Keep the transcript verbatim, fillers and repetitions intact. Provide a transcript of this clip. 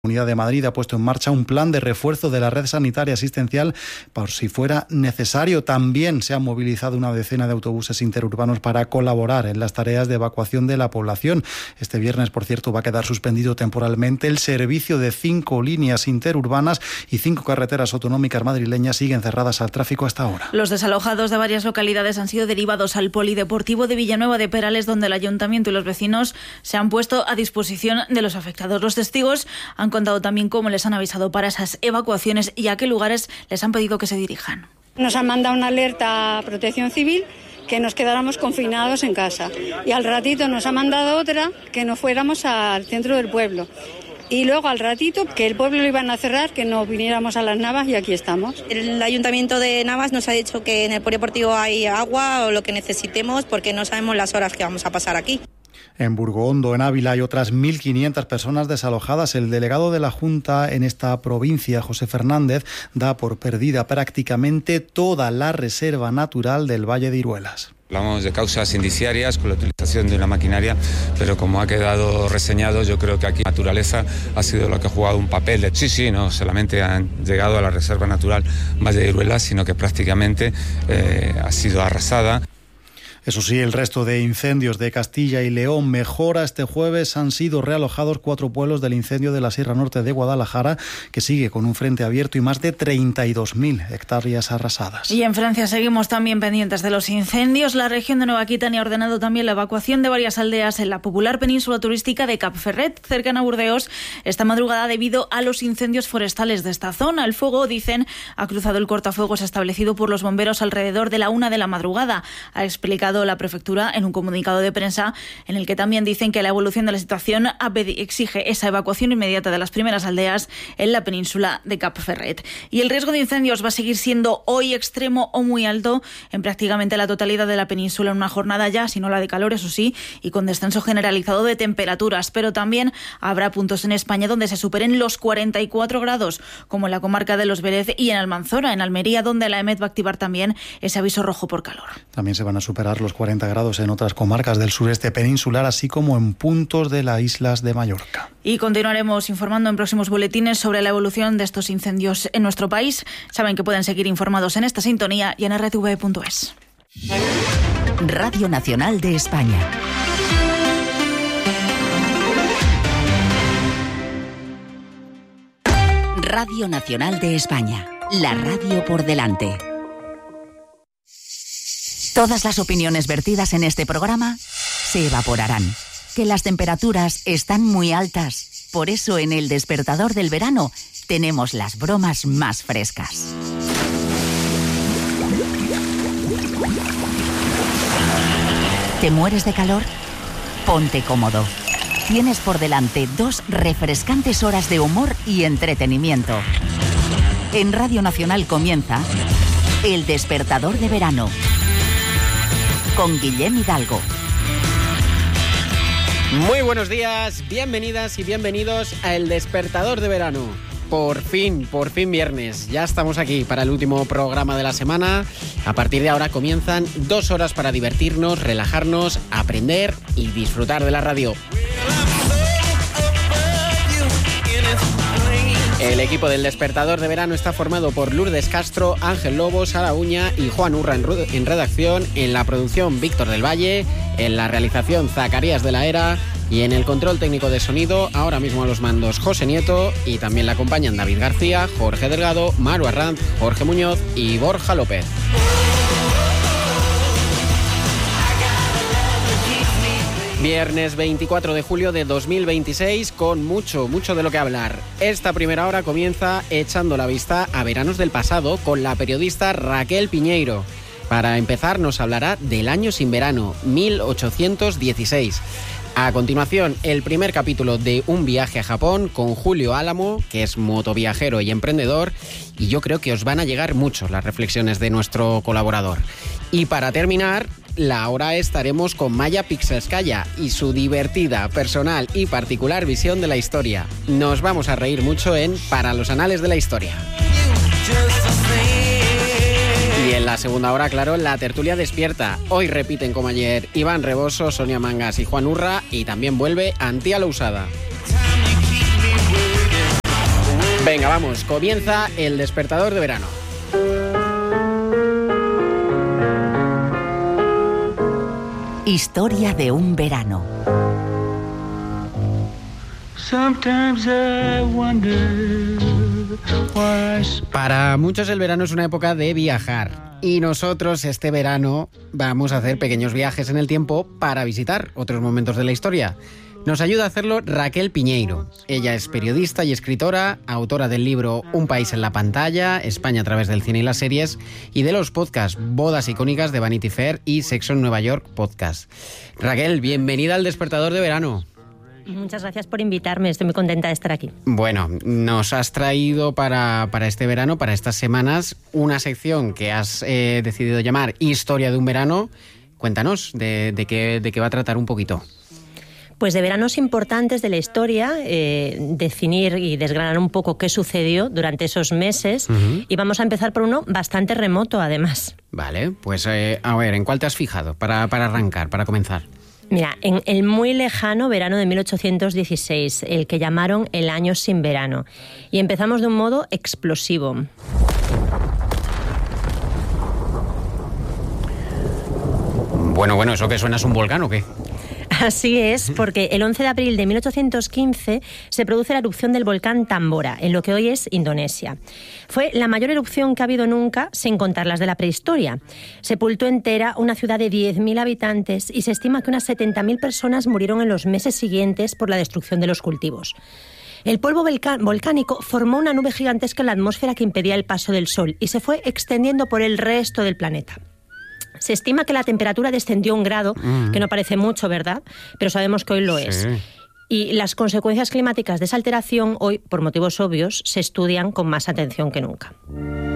La Comunidad de Madrid ha puesto en marcha un plan de refuerzo de la red sanitaria asistencial por si fuera necesario. También se han movilizado una decena de autobuses interurbanos para colaborar en las tareas de evacuación de la población. Este viernes, por cierto, va a quedar suspendido temporalmente el servicio de cinco líneas interurbanas y cinco carreteras autonómicas madrileñas siguen cerradas al tráfico hasta ahora. Los desalojados de varias localidades han sido derivados al Polideportivo de Villanueva de Perales, donde el Ayuntamiento y los vecinos se han puesto a disposición de los afectados. Los testigos han contado también cómo les han avisado para esas evacuaciones y a qué lugares les han pedido que se dirijan. Nos han mandado una alerta a Protección Civil que nos quedáramos confinados en casa y al ratito nos ha mandado otra que nos fuéramos al centro del pueblo y luego al ratito que el pueblo lo iban a cerrar, que no viniéramos a las Navas y aquí estamos. El Ayuntamiento de Navas nos ha dicho que en el polideportivo hay agua o lo que necesitemos porque no sabemos las horas que vamos a pasar aquí. En Burgondo, en Ávila, hay otras mil quinientas personas desalojadas. El delegado de la Junta en esta provincia, José Fernández, da por perdida prácticamente toda la reserva natural del Valle de Iruelas. Hablamos de causas indiciarias con la utilización de una maquinaria, pero como ha quedado reseñado, yo creo que aquí la naturaleza ha sido lo que ha jugado un papel. Sí, sí, no solamente han llegado a la reserva natural Valle de Iruelas, sino que prácticamente eh, ha sido arrasada. Eso sí, el resto de incendios de Castilla y León mejora. Este jueves han sido realojados cuatro pueblos del incendio de la Sierra Norte de Guadalajara, que sigue con un frente abierto y más de treinta y dos mil hectáreas arrasadas. Y en Francia seguimos también pendientes de los incendios. La región de Nueva Aquitania ha ordenado también la evacuación de varias aldeas en la popular península turística de Cap Ferret, cercana a Burdeos, esta madrugada debido a los incendios forestales de esta zona. El fuego, dicen, ha cruzado el cortafuegos establecido por los bomberos alrededor de la una de la madrugada. Ha explicado la prefectura en un comunicado de prensa en el que también dicen que la evolución de la situación exige esa evacuación inmediata de las primeras aldeas en la península de Cap Ferret. Y el riesgo de incendios va a seguir siendo hoy extremo o muy alto en prácticamente la totalidad de la península en una jornada ya, si no la de calor, eso sí, y con descenso generalizado de temperaturas, pero también habrá puntos en España donde se superen los cuarenta y cuatro grados, como en la comarca de Los Vélez y en Almanzora, en Almería, donde la EMET va a activar también ese aviso rojo por calor. También se van a superar los cuarenta grados en otras comarcas del sureste peninsular, así como en puntos de las islas de Mallorca. Y continuaremos informando en próximos boletines sobre la evolución de estos incendios en nuestro país. Saben que pueden seguir informados en esta sintonía y en erre te ve punto es. Radio Nacional de España. Radio Nacional de España. La radio por delante. Todas las opiniones vertidas en este programa se evaporarán. Que las temperaturas están muy altas. Por eso en El Despertador del Verano tenemos las bromas más frescas. ¿Te mueres de calor? Ponte cómodo. Tienes por delante dos refrescantes horas de humor y entretenimiento. En Radio Nacional comienza El Despertador de Verano con Guillem Hidalgo. Muy buenos días, bienvenidas y bienvenidos a El Despertador de Verano. Por fin, por fin viernes. Ya estamos aquí para el último programa de la semana. A partir de ahora comienzan dos horas para divertirnos, relajarnos, aprender y disfrutar de la radio. El equipo del Despertador de Verano está formado por Lourdes Castro, Ángel Lobo, Sara Uña y Juan Urra en redacción, en la producción Víctor del Valle, en la realización Zacarías de la Era y en el control técnico de sonido, ahora mismo a los mandos José Nieto, y también le acompañan David García, Jorge Delgado, Maru Arranz, Jorge Muñoz y Borja López. Viernes veinticuatro de julio de dos mil veintiséis, con mucho, mucho de lo que hablar. Esta primera hora comienza echando la vista a veranos del pasado con la periodista Raquel Piñeiro. Para empezar nos hablará del año sin verano, mil ochocientos dieciséis. A continuación, el primer capítulo de Un viaje a Japón con Julio Álamo, que es motoviajero y emprendedor, y yo creo que os van a llegar mucho las reflexiones de nuestro colaborador. Y para terminar, la hora estaremos con Maya Pixelskaya y su divertida, personal y particular visión de la historia. Nos vamos a reír mucho en Para los Anales de la Historia. Y en la segunda hora, claro, la tertulia despierta. Hoy repiten como ayer Iván Reboso, Sonia Mangas y Juan Urra, y también vuelve Antía Lousada. Venga, vamos, comienza el despertador de verano. Historia de un verano. Para muchos el verano es una época de viajar y nosotros este verano vamos a hacer pequeños viajes en el tiempo para visitar otros momentos de la historia. Nos ayuda a hacerlo Raquel Piñeiro. Ella es periodista y escritora, autora del libro Un país en la pantalla, España a través del cine y las series, y de los podcasts Bodas icónicas de Vanity Fair y Sexo en Nueva York podcast. Raquel, bienvenida al Despertador de Verano. Muchas gracias por invitarme, estoy muy contenta de estar aquí. Bueno, nos has traído para, para este verano, para estas semanas, una sección que has eh, decidido llamar Historia de un verano. Cuéntanos de, de, qué, de qué va a tratar un poquito. Pues de veranos importantes de la historia, eh, definir y desgranar un poco qué sucedió durante esos meses. Uh-huh. Y vamos a empezar por uno bastante remoto, además. Vale, pues eh, a ver, ¿en cuál te has fijado para, para arrancar, para comenzar? Mira, en el muy lejano verano de mil ochocientos dieciséis, el que llamaron el año sin verano. Y empezamos de un modo explosivo. Bueno, bueno, ¿eso que suena es un volcán o qué? Así es, porque el once de abril de mil ochocientos quince se produce la erupción del volcán Tambora, en lo que hoy es Indonesia. Fue la mayor erupción que ha habido nunca, sin contar las de la prehistoria. Sepultó entera una ciudad de diez mil habitantes y se estima que unas setenta mil personas murieron en los meses siguientes por la destrucción de los cultivos. El polvo volcánico formó una nube gigantesca en la atmósfera que impedía el paso del Sol y se fue extendiendo por el resto del planeta. Se estima que la temperatura descendió un grado, mm. que no parece mucho, ¿verdad? Pero sabemos que hoy lo sí. es. Y las consecuencias climáticas de esa alteración hoy, por motivos obvios, se estudian con más atención que nunca.